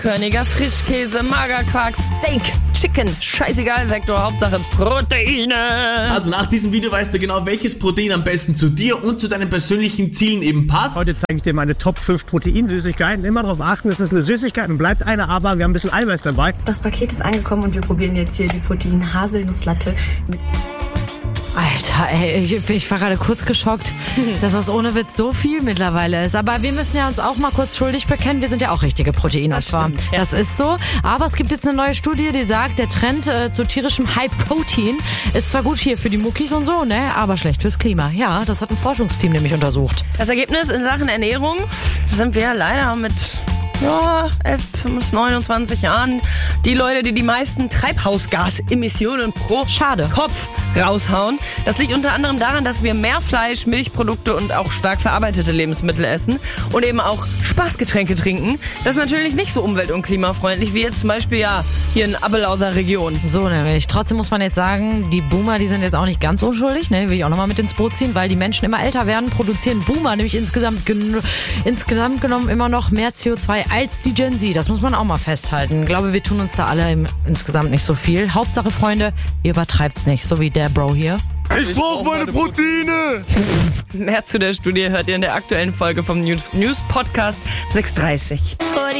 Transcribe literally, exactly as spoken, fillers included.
Körniger Frischkäse, Magerquark, Steak, Chicken, scheißegal, Sektor, Hauptsache Proteine. Also nach diesem Video weißt du genau, welches Protein am besten zu dir und zu deinen persönlichen Zielen eben passt. Heute zeige ich dir meine Top fünf Proteinsüßigkeiten. Immer darauf achten, es ist eine Süßigkeit und bleibt eine, aber wir haben ein bisschen Eiweiß dabei. Das Paket ist angekommen und wir probieren jetzt hier die Protein-Haselnusslatte mit... Alter, ey, ich, ich war gerade kurz geschockt, dass das ohne Witz so viel mittlerweile ist. Aber wir müssen ja uns auch mal kurz schuldig bekennen, wir sind ja auch richtige Proteinopfer. Das, ja. das ist so, aber es gibt jetzt eine neue Studie, die sagt, der Trend äh, zu tierischem High Protein ist zwar gut hier für die Muckis und so, ne, aber schlecht fürs Klima. Ja, das hat ein Forschungsteam nämlich untersucht. Das Ergebnis in Sachen Ernährung sind wir leider mit... Ja, elf bis neunundzwanzig Jahren. Die Leute, die die meisten Treibhausgasemissionen pro Schade. Kopf raushauen. Das liegt unter anderem daran, dass wir mehr Fleisch, Milchprodukte und auch stark verarbeitete Lebensmittel essen und eben auch Spaßgetränke trinken. Das ist natürlich nicht so umwelt- und klimafreundlich wie jetzt zum Beispiel ja hier in Abbelauser Region. So nämlich. Trotzdem muss man jetzt sagen, die Boomer, die sind jetzt auch nicht ganz unschuldig, ne, will ich auch nochmal mit ins Boot ziehen, weil die Menschen immer älter werden, produzieren Boomer nämlich insgesamt, gen- insgesamt genommen immer noch mehr C O zwei als die Gen Z. Das muss man auch mal festhalten. Ich glaube, wir tun uns da alle im, insgesamt nicht so viel. Hauptsache, Freunde, ihr übertreibt's nicht, so wie der Bro hier. Ich brauche meine Proteine! Mehr zu der Studie hört ihr in der aktuellen Folge vom News Podcast sechs dreißig.